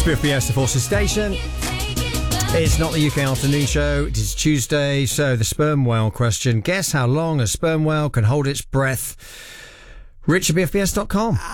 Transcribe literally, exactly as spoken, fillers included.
B F B S, the Forces Station. It's not the U K afternoon show. It is Tuesday. So the sperm whale question. Guess how long a sperm whale can hold its breath. Rich at B F B S dot com.